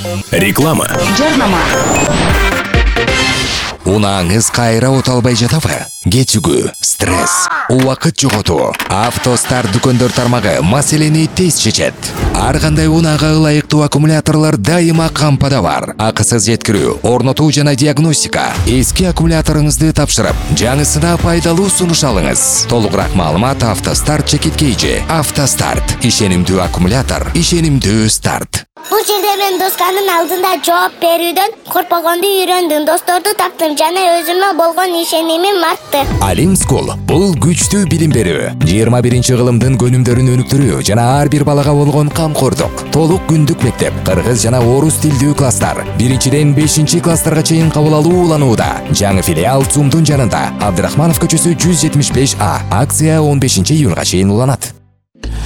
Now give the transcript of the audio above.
Реклама. Жарнама. Унааңыз кайра оталбай жатабы? Кечүгүү, стресс, убакыт жоготуу. Автостар дүкөндөр тармагы маселени тез чечет. Ар кандай унаага ылайыктуу аккумуляторлор дайыма кампада бар. Акысыз жеткирүү, орнотуу жана диагностика. Эски аккумуляторуңузду тапшырып, жаңысына пайдалуу сунуш алыңыз. Толугураак маалымат Автостарт чекиткейжи. Автостарт. Ишенимдүү аккумулятор, ишенимдүү старт. Бул жерде мен досканын алдында жооп берүүдөн коркпогонду үйрөндүм. Досторду таптым жана өзүмө болгон ишенимим артты. Алим School бул күчтүү билим берүү, 21 кылымдын көнүмдөрүн өнүктүрүү жана ар бир балага болгон камкордук. Толук күндүк мектеп, кыргыз жана орус тилдүү класстар. 1-ден 5-класстарга чейин кабыл алуу уланууда. Жаңы филиал ЦУМдун жанында, Абдрахманов көчөсү 175А. Акция 15 июнга чейин уланат.